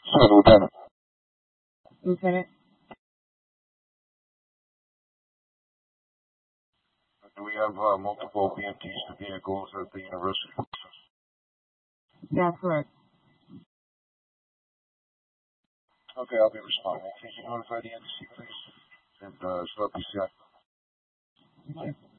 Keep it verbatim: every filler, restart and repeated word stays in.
Sir, Lieutenant. Lieutenant? Do we have uh, multiple B M Ts to vehicles at the university? That's correct. Okay, I'll be responding. Can you notify the N C, please? And uh, start P C I. Okay.